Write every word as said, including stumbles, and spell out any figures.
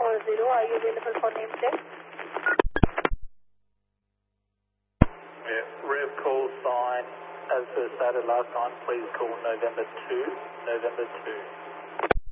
four zero. Are you available for name check? Yeah, rev call sign as per stated last time. Please call November two. November two.